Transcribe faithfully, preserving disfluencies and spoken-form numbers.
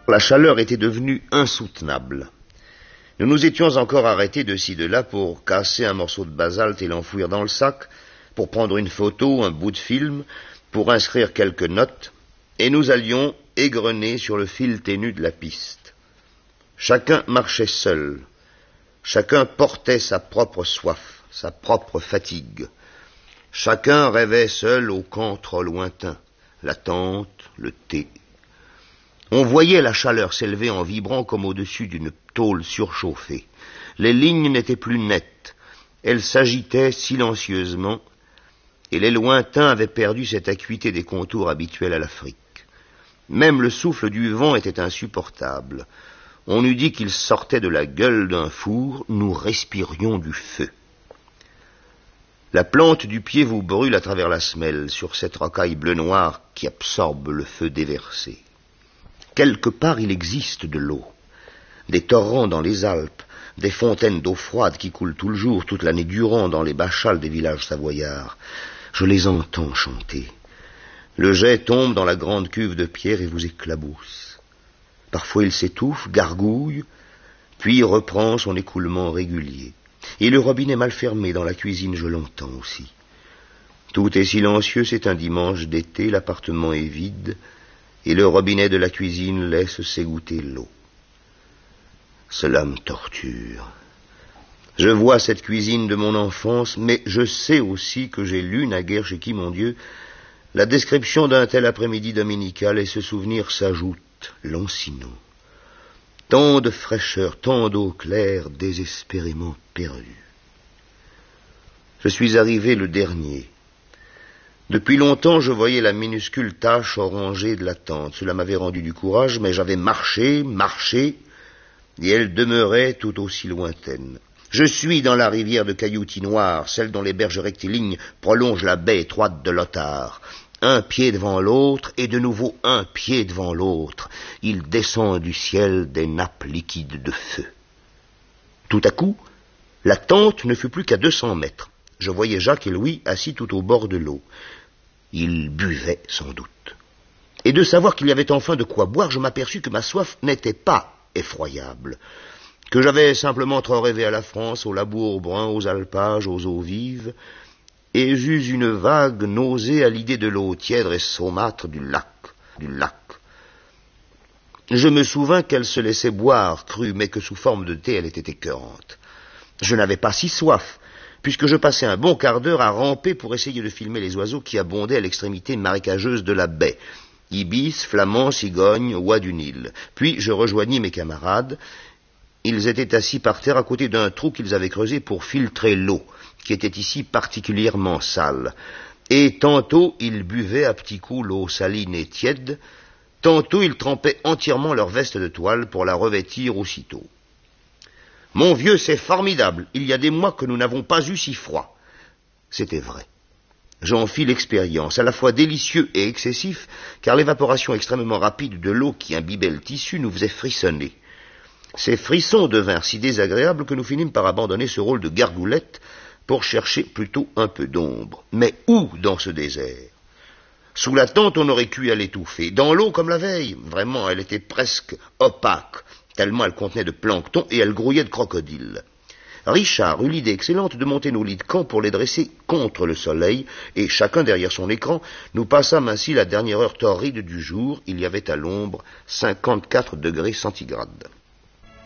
La chaleur était devenue insoutenable. Nous nous étions encore arrêtés de ci de là pour casser un morceau de basalte et l'enfouir dans le sac, pour prendre une photo, un bout de film, pour inscrire quelques notes, et nous allions égrenés sur le fil ténu de la piste. Chacun marchait seul. Chacun portait sa propre soif, sa propre fatigue. Chacun rêvait seul au camp trop lointain, la tente, le thé. On voyait la chaleur s'élever en vibrant comme au-dessus d'une tôle surchauffée. Les lignes n'étaient plus nettes. Elles s'agitaient silencieusement, et les lointains avaient perdu cette acuité des contours habituels à l'Afrique. Même le souffle du vent était insupportable. On eût dit qu'il sortait de la gueule d'un four, nous respirions du feu. La plante du pied vous brûle à travers la semelle, sur cette rocaille bleu-noir qui absorbe le feu déversé. Quelque part il existe de l'eau, des torrents dans les Alpes, des fontaines d'eau froide qui coulent tout le jour, toute l'année durant dans les bachals des villages savoyards. Je les entends chanter. Le jet tombe dans la grande cuve de pierre et vous éclabousse. Parfois il s'étouffe, gargouille, puis reprend son écoulement régulier. Et le robinet mal fermé dans la cuisine, je l'entends aussi. Tout est silencieux, c'est un dimanche d'été, l'appartement est vide, et le robinet de la cuisine laisse s'égoutter l'eau. Cela me torture. Je vois cette cuisine de mon enfance, mais je sais aussi que j'ai lu naguère chez qui, mon Dieu, la description d'un tel après-midi dominical, et ce souvenir s'ajoute, lancinant. Tant de fraîcheur, tant d'eau claire, désespérément perdue. Je suis arrivé le dernier. Depuis longtemps, je voyais la minuscule tache orangée de la tente. Cela m'avait rendu du courage, mais j'avais marché, marché, et elle demeurait tout aussi lointaine. Je suis dans la rivière de cailloutis noirs, celle dont les berges rectilignes prolongent la baie étroite de l'Otard. Un pied devant l'autre, et de nouveau un pied devant l'autre. Il descend du ciel des nappes liquides de feu. Tout à coup, la tente ne fut plus qu'à deux cents mètres. Je voyais Jacques et Louis assis tout au bord de l'eau. Ils buvaient sans doute. Et de savoir qu'il y avait enfin de quoi boire, je m'aperçus que ma soif n'était pas effroyable, que j'avais simplement trop rêvé à la France, aux labours bruns, aux alpages, aux eaux vives, et j'eus une vague nausée à l'idée de l'eau tiède et saumâtre du lac, du lac. Je me souvins qu'elle se laissait boire crue, mais que sous forme de thé elle était écœurante. Je n'avais pas si soif, puisque je passais un bon quart d'heure à ramper pour essayer de filmer les oiseaux qui abondaient à l'extrémité marécageuse de la baie. Ibis, flamands, cigognes, oies du Nil. Puis je rejoignis mes camarades. Ils étaient assis par terre à côté d'un trou qu'ils avaient creusé pour filtrer l'eau, qui était ici particulièrement sale. Et tantôt ils buvaient à petits coups l'eau saline et tiède, tantôt ils trempaient entièrement leur veste de toile pour la revêtir aussitôt. « Mon vieux, c'est formidable, il y a des mois que nous n'avons pas eu si froid. » C'était vrai. J'en fis l'expérience, à la fois délicieux et excessif, car l'évaporation extrêmement rapide de l'eau qui imbibait le tissu nous faisait frissonner. Ces frissons devinrent si désagréables que nous finîmes par abandonner ce rôle de gargoulette pour chercher plutôt un peu d'ombre. Mais où dans ce désert? Sous la tente, on aurait pu à l'étouffer. Dans l'eau, comme la veille. Vraiment, elle était presque opaque, tellement elle contenait de plancton et elle grouillait de crocodiles. Richard eut l'idée excellente de monter nos lits de camp pour les dresser contre le soleil, et chacun derrière son écran, nous passâmes ainsi la dernière heure torride du jour. Il y avait à l'ombre cinquante-quatre degrés centigrades.